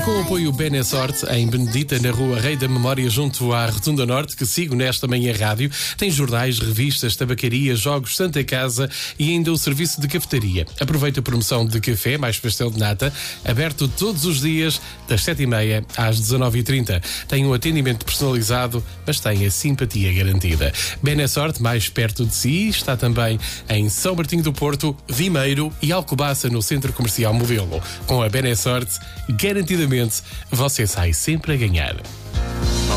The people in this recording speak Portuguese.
Com o apoio Benesorte, em Benedita, na Rua Rei da Memória, junto à Rotunda Norte, que sigo nesta manhã rádio, tem jornais, revistas, tabacaria, jogos, Santa Casa e ainda o serviço de cafetaria. Aproveita a promoção de café mais pastel de nata, aberto todos os dias, das 7h30 às 19h30. Tem um atendimento personalizado, mas tem a simpatia garantida. Benesorte, mais perto de si, está também em São Martinho do Porto, Vimeiro e Alcobaça, no Centro Comercial Modelo. Com a Benesorte, garantidamente, você sai sempre a ganhar.